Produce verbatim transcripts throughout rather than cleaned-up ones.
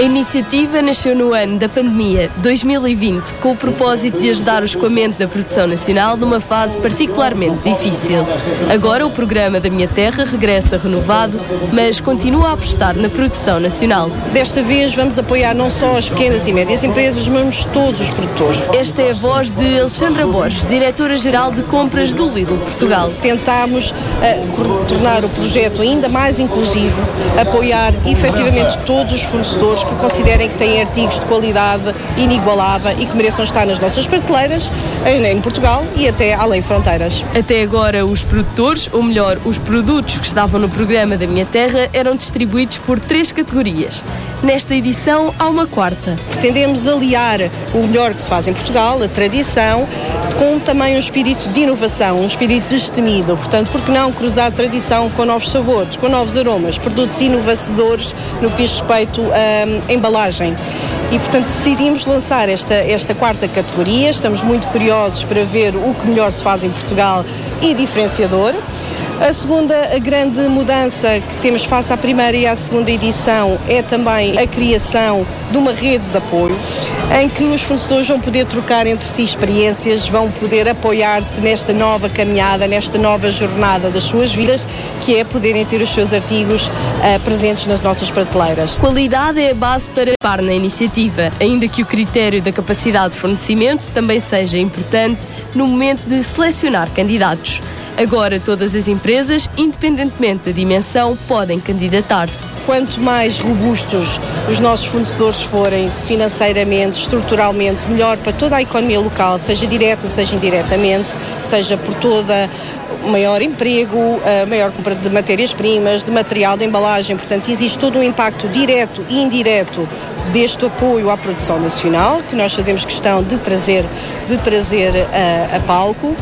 iniciativa nasceu no ano da pandemia dois mil e vinte com o propósito de ajudar o escoamento da produção nacional numa fase particularmente difícil. Agora o programa da Minha Terra regressa renovado, mas continua a apostar na produção nacional. Desta vez vamos apoiar não só as pequenas e médias empresas, mas todos os produtores. Esta é a voz de Alexandra Borges, diretora-geral de compras do Lidl Portugal. Tentámos uh, tornar o projeto ainda mais inclusivo, apoiar efetivamente todos os fornecedores que considerem que têm artigos de qualidade inigualável e que mereçam estar nas nossas prateleiras em Portugal e até além fronteiras. Até agora os produtores, ou melhor, os produtos que estavam no programa da Minha Terra eram distribuídos por três categorias. Nesta edição há uma quarta. Pretendemos aliar o melhor que se faz em Portugal, a tradição, com também um espírito de inovação, um espírito destemido. Portanto, por que não cruzar a tradição com novos sabores, com novos aromas, produtos inovadores no que diz respeito à embalagem. E, portanto, decidimos lançar esta, esta quarta categoria. Estamos muito curiosos para ver o que melhor se faz em Portugal e diferenciador. A segunda a grande mudança que temos face à primeira e à segunda edição é também a criação de uma rede de apoio em que os fornecedores vão poder trocar entre si experiências, vão poder apoiar-se nesta nova caminhada, nesta nova jornada das suas vidas, que é poderem ter os seus artigos uh, presentes nas nossas prateleiras. Qualidade é a base para participar na iniciativa, ainda que o critério da capacidade de fornecimento também seja importante no momento de selecionar candidatos. Agora todas as empresas, independentemente da dimensão, podem candidatar-se. Quanto mais robustos os nossos fornecedores forem financeiramente, estruturalmente, melhor para toda a economia local, seja direta, seja indiretamente, seja por toda maior emprego, maior compra de matérias-primas, de material de embalagem. Portanto, existe todo um impacto direto e indireto deste apoio à produção nacional, que nós fazemos questão de trazer, de trazer a, a palco.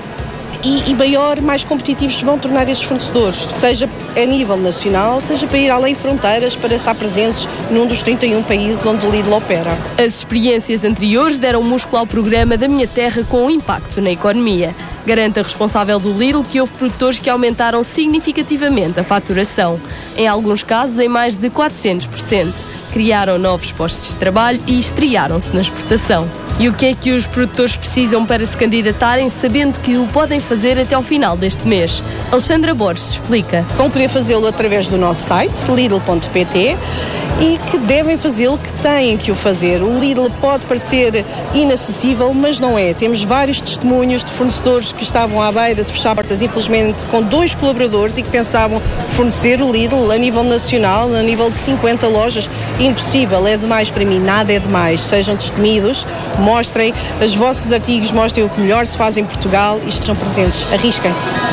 E, e maior, mais competitivos vão tornar esses fornecedores, seja a nível nacional, seja para ir além fronteiras, para estar presentes num dos trinta e um países onde o Lidl opera. As experiências anteriores deram músculo ao programa da Minha Terra com impacto na economia. Garante a responsável do Lidl que houve produtores que aumentaram significativamente a faturação, em alguns casos em mais de quatrocentos por cento. Criaram novos postos de trabalho e estrearam-se na exportação. E o que é que os produtores precisam para se candidatarem, sabendo que o podem fazer até ao final deste mês? Alexandra Borges explica. Vão poder fazê-lo através do nosso site, lidl ponto pt, e que devem fazê-lo, que têm que o fazer. O Lidl pode parecer inacessível, mas não é. Temos vários testemunhos de fornecedores que estavam à beira de fechar portas, infelizmente, com dois colaboradores e que pensavam fornecer o Lidl a nível nacional, a nível de cinquenta lojas. Impossível, é demais para mim, nada é demais. Sejam destemidos, mostrem os vossos artigos, mostrem o que melhor se faz em Portugal e estejam presentes. Arrisquem.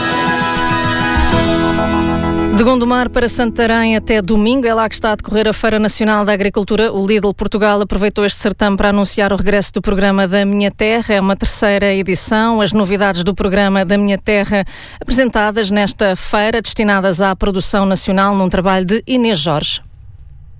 De Gondomar para Santarém até domingo, é lá que está a decorrer a Feira Nacional da Agricultura. O Lidl Portugal aproveitou este certame para anunciar o regresso do programa da Minha Terra. É uma terceira edição. As novidades do programa da Minha Terra apresentadas nesta feira, destinadas à produção nacional, num trabalho de Inês Jorge.